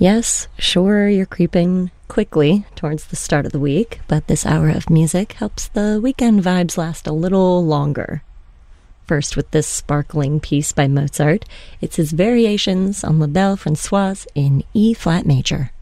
Yes, sure, you're creeping quickly towards the start of the week, but this hour of music helps the weekend vibes last a little longer. First, with this sparkling piece by Mozart, it's his Variations on La Belle Françoise in E-flat major.